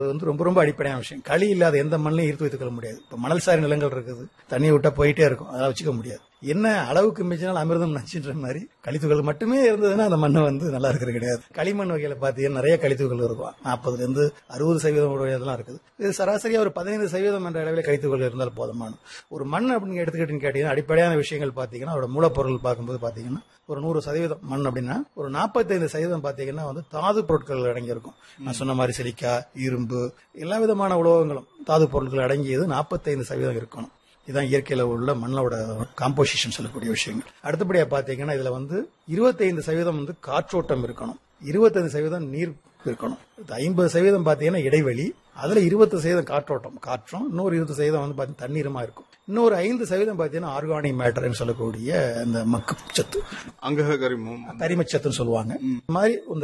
வந்து ரொம்ப ரொம்ப அடிப்படையான விஷயம். களி இல்லாத எந்த மண்ணையும் ஈர்த்து வைத்துக் கொள்ள முடியாது. இப்ப மணல் சாரி நிலங்கள் இருக்குது, தண்ணியை விட்டா போயிட்டே இருக்கும், அதை வச்சுக்க முடியாது. என்ன அளவுக்கு மிஞ்சினால் அமிர்தம் நச்சுன்ற மாதிரி கழித்துகள் மட்டுமே இருந்ததுன்னா அந்த மண்ணை வந்து நல்லா இருக்கிறது கிடையாது. களிமண் வகையில பாத்தீங்கன்னா நிறைய கழித்துகள் இருக்கும். 40% உடையதெல்லாம் இருக்குது. இது சராசரியா ஒரு 15% என்ற அளவில் கழித்துகள் இருந்தால் போதுமான ஒரு மண் அப்படின்னு எடுத்துக்கிட்டுன்னு கேட்டீங்கன்னா அடிப்படையான விஷயங்கள் பாத்தீங்கன்னா அதோட மூலப்பொருள் பார்க்கும்போது பாத்தீங்கன்னா ஒரு 100% மண் அப்படின்னா ஒரு 45% பாத்தீங்கன்னா வந்து தாது பொருட்கள் அடங்கியிருக்கும். நான் சொன்ன மாதிரி சிலிக்கா, இரும்பு, எல்லா விதமான உலோகங்களும் தாது பொருட்கள் அடங்கியது 45% இருக்கணும். இதுதான் இயற்கையில உள்ள மண்ணோட காம்போசிஷன் சொல்லக்கூடிய விஷயங்கள். அடுத்தபடியா பாத்தீங்கன்னா இதுல வந்து 25% வந்து காற்றோட்டம் இருக்கணும், 25% நீர் இருக்கணும், 50% பாத்தீங்கன்னா இடைவெளி, அதுல 20% காற்றோட்டம் காற்றும், இன்னொரு 20% வந்து பாத்தீங்கன்னா தண்ணீருமா இருக்கும், இன்னொரு 5% பாத்தீங்கன்னா ஆர்கானிக் மேட்டர் சொல்லக்கூடிய அந்த மக்கு சத்து, அங்கக கரிமச்சத்துன்னு சொல்லுவாங்க. இந்த மாதிரி இந்த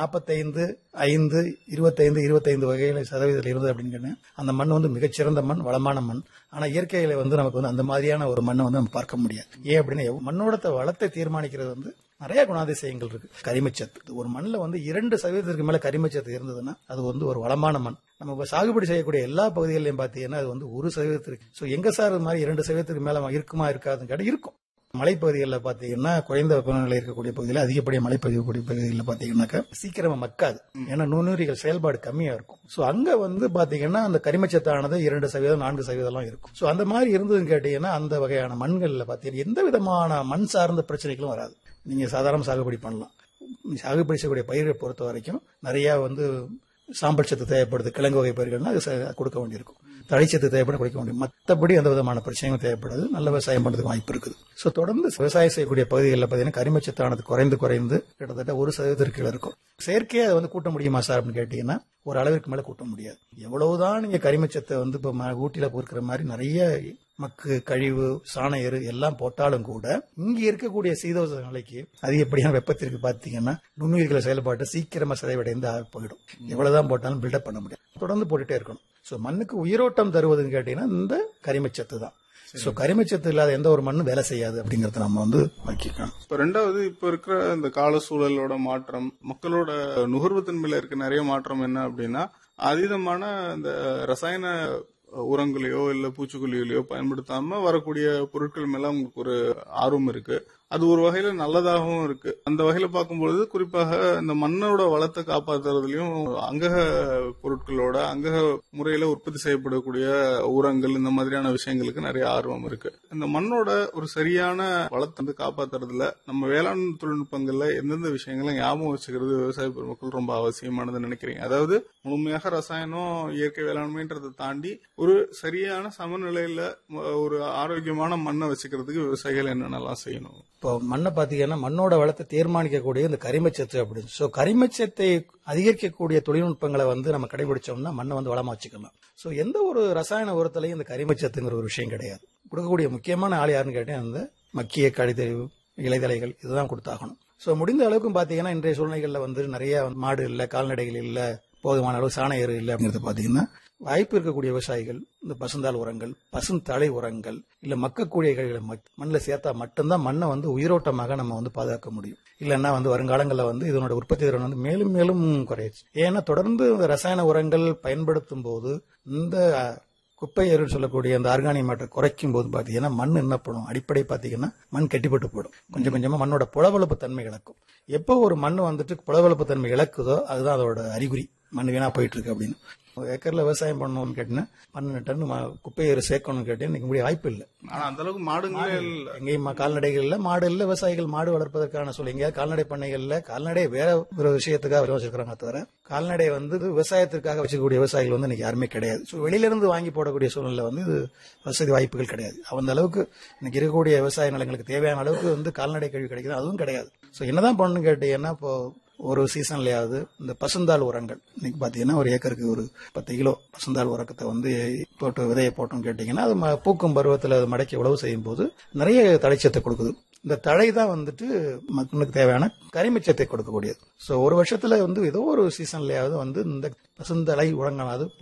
45, 5, 25, 25 வகையில சதவீதத்தில் இருந்தது அப்படின்னு அந்த மண் வந்து மிகச்சிறந்த மண், வளமான மண். ஆனா இயற்கையில வந்து நமக்கு வந்து அந்த மாதிரியான ஒரு மண்ணை வந்து நம்ம பார்க்க முடியாது. ஏன் அப்படின்னா மண்ணோட வளத்தை தீர்மானிக்கிறது வந்து நிறைய குணாதிசயங்கள் இருக்கு. கரிமச்சத்து ஒரு மண்ணில் வந்து 2% மேல கரிமச்சத்து இருந்ததுன்னா அது வந்து ஒரு வளமான மண். நம்ம சாகுபடி செய்யக்கூடிய எல்லா பகுதிகளிலும் பாத்தீங்கன்னா அது வந்து 1% இருக்கு. சோ எங்க சார் இது மாதிரி 2% மேல இருக்குமா இருக்காதுன்னு கேட்டா இருக்கும். மலைப்பகுதிகளில் பாத்தீங்கன்னா குறைந்த வெப்பநிலை இருக்கக்கூடிய பகுதியில் அதிகப்படியாக மழை பெய்யக்கூடிய பகுதிகளில் பாத்தீங்கன்னாக்கா சீக்கிரமா மக்காது, ஏன்னா நுண்ணுயிரிகள் செயல்பாடு கம்மியா இருக்கும். சோ அங்க வந்து பாத்தீங்கன்னா அந்த கரிமச்சத்தானது 2%, 4% இருக்கும். சோ அந்த மாதிரி இருந்ததுன்னு கேட்டீங்கன்னா அந்த வகையான மண்கள்ல பாத்தீங்கன்னா எந்த விதமான மண் சார்ந்த பிரச்சனைகளும் வராது. நீங்க சாதாரண சாகுபடி பண்ணலாம். சாகுபடி செய்யக்கூடிய பயிரை பொறுத்த வரைக்கும் நிறைய வந்து சாம்பல் சத்து தேவைப்படுது, கிழங்கு வகை பயிர்கள்னா அது கொடுக்க வேண்டியிருக்கும், தழைச்சத்து தேவைப்பட கொடுக்க வேண்டிய, மற்றபடி எந்த விதமான பிரச்சனையும் தேவைப்படாது. நல்ல விவசாயம் பண்றதுக்கு வாய்ப்பு இருக்குது. சோ தொடர்ந்து விவசாயம் செய்யக்கூடிய பகுதிகளில் பாத்தீங்கன்னா கரிமச்சத்தானது குறைந்து கிட்டத்தட்ட 1% கீழே இருக்கும். செயற்கையா அதை வந்து கூட்ட முடியுமா சார் அப்படின்னு கேட்டீங்கன்னா ஒரு அளவிற்கு மேல கூட்ட முடியாது. எவ்வளவுதான் நீங்க கரிமச்சத்தை வந்து இப்ப ஊட்டியில பொறுக்கிற மாதிரி நிறைய மக்கு, கழிவு, சாண எரு எல்லாம் போட்டாலும் கூட இங்க இருக்கக்கூடிய சீதோஷ நிலைக்கு அதிகப்படியான வெப்பத்திற்கு பாத்தீங்கன்னா நுண்ணுயிர்களை செயல்பாட்டு சீக்கிரமா சிதைவடைந்து போயிடும். எவ்வளவுதான் போட்டாலும் பில்டப் பண்ண முடியாது, தொடர்ந்து போட்டுட்டே இருக்கணும். சோ மண்ணுக்கு உயிரோட்டம் தருவதுன்னு கேட்டீங்கன்னா இந்த கரிமச்சத்து தான். சோ கரிமச்சத்து இல்லாத எந்த ஒரு மண்ணும் வேலை செய்யாது அப்படிங்கறத நம்ம வந்து வக்கிக்கணும். இப்ப ரெண்டாவது, இப்ப இருக்கிற இந்த கால சூழலோட மாற்றம், மக்களோட நுகர்வு தன்மையில இருக்க நிறைய மாற்றம் என்ன அப்படின்னா அதீதமான இந்த ரசாயன உரங்களையோ இல்ல பூச்சிக்கொல்லிகளையோ பயன்படுத்தாம வரக்கூடிய பொருட்கள் மேல உங்களுக்கு ஒரு ஆர்வம் இருக்கு. அது ஒரு வகையில நல்லதாகவும் இருக்கு. அந்த வகையில பார்க்கும்பொழுது குறிப்பாக இந்த மண்ணோட வளத்தை காப்பாற்றுறதுலயும் அங்கக பொருட்களோட அங்கக முறையில உற்பத்தி செய்யப்படக்கூடிய உரங்கள் இந்த மாதிரியான விஷயங்களுக்கு நிறைய ஆர்வம் இருக்கு. இந்த மண்ணோட ஒரு சரியான வளத்தை வந்து காப்பாற்றுறதுல நம்ம வேளாண் தொழில்நுட்பங்கள்ல எந்தெந்த விஷயங்களை ஞாபகம் வச்சுக்கிறது விவசாய பெருமக்கள் ரொம்ப அவசியமானது நினைக்கிறீங்க? அதாவது முழுமையாக ரசாயனம் இயற்கை வேளாண்மைன்றதை தாண்டி ஒரு சரியான சமநிலையில ஒரு ஆரோக்கியமான மண்ணை வச்சுக்கிறதுக்கு விவசாயிகள் என்னென்னலாம் செய்யணும்? இப்போ மண்ணை பாத்தீங்கன்னா மண்ணோட வளத்தை தீர்மானிக்கக்கூடிய இந்த கரிமச்சத்து அப்படின்னு. சோ கரிமச்சத்தை அதிகரிக்கக்கூடிய தொழில்நுட்பங்களை வந்து நம்ம கடைபிடிச்சோம்னா மண்ணை வந்து வளமா வச்சுக்கலாம். சோ எந்த ஒரு ரசாயன உரத்திலையும் இந்த கரிமச்சத்துங்கிற ஒரு விஷயம் கிடையாது. கொடுக்கக்கூடிய முக்கியமான ஆள் யாருன்னு கேட்டேன், அந்த மக்கிய கழித்தறிவு, இலைதலைகள் இதுதான் கொடுத்தாகணும். சோ முடிந்த அளவுக்கு பாத்தீங்கன்னா இன்றைய சூழ்நிலைகள்ல வந்து நிறைய மாடு இல்ல, கால்நடைகள் இல்ல, போதுமான அளவு சாண எரு இல்லை அப்படிங்கறது பாத்தீங்கன்னா வாய்ப்பு இருக்கக்கூடிய விவசாயிகள் இந்த பசுந்தாள் உரங்கள், பசுந்தலை உரங்கள் இல்ல மக்கக்கூடிய மண்ணில் சேர்த்தா மட்டும்தான் மண்ணை வந்து உயிரோட்டமாக நம்ம வந்து பாதுகாக்க முடியும். இல்லைன்னா வந்து வருங்காலங்களில் வந்து இதனோட உற்பத்தி திறன் வந்து மேலும் மேலும் குறையுது. ஏன்னா தொடர்ந்து ரசாயன உரங்கள் பயன்படுத்தும் போது இந்த குப்பை எருன்னு சொல்லக்கூடிய அந்த ஆர்கானிக் மேட்டர் குறைக்கும் போது பாத்தீங்கன்னா மண் என்ன பண்ணும், அடிப்படை பாத்தீங்கன்னா மண் கெட்டிப்பட்டு போயிடும். கொஞ்சம் கொஞ்சமா மண்ணோட புலவெழுப்பு தன்மை இழக்கும். எப்போ ஒரு மண் வந்துட்டு புலவெழுப்பு தன்மை இழக்குதோ அதுதான் அதோட அறிகுறி, மண் வீணா போயிட்டு இருக்கு அப்படின்னு. ஏக்கர்ல விவசாயம் பண்ணணும்னு கேட்டீங்கன்னா 12 டன் குப்பை ஏறு சேர்க்கணும்னு கேட்டீங்கன்னா இன்னைக்கு வாய்ப்பு இல்லை. ஆனா அந்த அளவுக்கு மாடுங்களே இல்ல, எங்கேயும் கால்நடைகள் இல்ல, மாடு இல்ல. விவசாயிகள் மாடு வளர்ப்பதற்கான சொல்ல எங்கேயாவது கால்நடை பண்ணைகள்ல கால்நடை வேற ஒரு விஷயத்துக்காக வச்சிருக்காங்க தவிர கால்நடை வந்து விவசாயத்திற்காக வச்சுக்கூடிய விவசாயிகள் வந்து இன்னைக்கு யாருமே கிடையாது. ஸோ வெளியில இருந்து வாங்கி போடக்கூடிய சூழ்நிலை வந்து இது வசதி வாய்ப்புகள் கிடையாது. அந்த அளவுக்கு இன்னைக்கு இருக்கக்கூடிய விவசாய நிலங்களுக்கு தேவையான அளவுக்கு வந்து கால்நடை கழிவு கிடைக்குது, அதுவும் கிடையாது. ஸோ என்னதான் பண்ணணும்னு கேட்டீங்கன்னா இப்போ ஒரு சீசன்லயாவது இந்த பசுந்தாள் உரங்கள் இன்னைக்கு பாத்தீங்கன்னா ஒரு ஏக்கருக்கு ஒரு 10 கிலோ பசுந்தாள் உரக்கத்தை வந்து போட்டு விதையை போட்டோம்னு கேட்டீங்கன்னா அது பூக்கும் பருவத்தில் அது மடக்கி உழவு செய்யும் போது நிறைய தழைச்சத்தை கொடுக்குது. இந்த தழை தான் வந்துட்டு மக்களுக்கு தேவையான கரிமச்சத்தை கொடுக்கக்கூடியது. சோ ஒரு வருஷத்துல வந்து ஏதோ ஒரு சீசன்லயாவது வந்து இந்த பசுந்தலை உரங்களாவது போடணும்.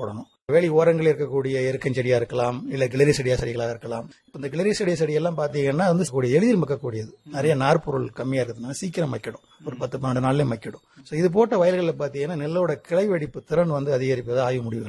வேலி ஓரங்களில் இருக்கக்கூடிய எருக்கஞ்செடியா இருக்கலாம், இல்ல கிளரி செடிகளாக இருக்கலாம். இந்த கிளரி செடியெல்லாம் பாத்தீங்கன்னா வந்து எளிதில் மக்கக்கூடியது. நிறைய நார்பொருள் கம்மியா இருக்கிறதுனால சீக்கிரம் மக்கிடும். ஒரு 10-12 நாள்லயே மக்கிடும். இது போட்ட வயல்களில் பாத்தீங்கன்னா நெல்லோட கிளை வெடிப்பு திறன் வந்து அதிகரிப்பது ஆய்வு முடிவுகள்